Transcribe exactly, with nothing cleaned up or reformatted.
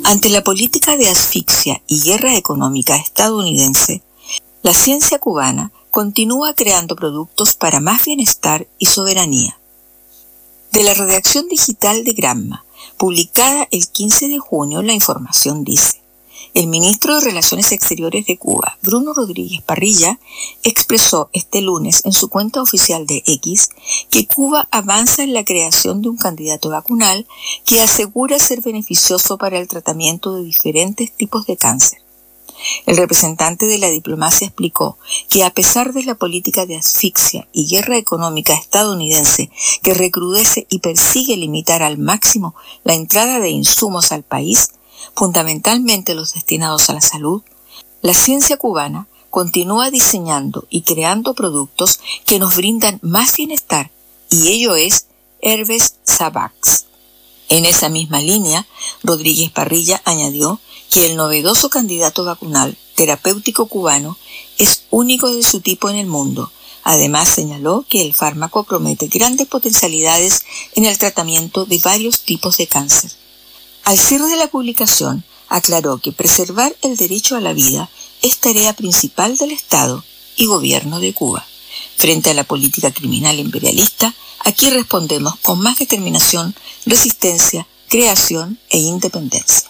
Ante la política de asfixia y guerra económica estadounidense, la ciencia cubana continúa creando productos para más bienestar y soberanía. De la redacción digital de Gramma, publicada el quince de junio, la información dice: el ministro de Relaciones Exteriores de Cuba, Bruno Rodríguez Parrilla, expresó este lunes en su cuenta oficial de X que Cuba avanza en la creación de un candidato vacunal que asegura ser beneficioso para el tratamiento de diferentes tipos de cáncer. El representante de la diplomacia explicó que a pesar de la política de asfixia y guerra económica estadounidense que recrudece y persigue limitar al máximo la entrada de insumos al país, fundamentalmente los destinados a la salud, la ciencia cubana continúa diseñando y creando productos que nos brindan más bienestar, y ello es Herves Savax. En esa misma línea, Rodríguez Parrilla añadió que el novedoso candidato vacunal terapéutico cubano es único de su tipo en el mundo. Además, señaló que el fármaco promete grandes potencialidades en el tratamiento de varios tipos de cáncer. Al cierre de la publicación, aclaró que preservar el derecho a la vida es tarea principal del Estado y gobierno de Cuba. Frente a la política criminal imperialista, aquí respondemos con más determinación, resistencia, creación e independencia.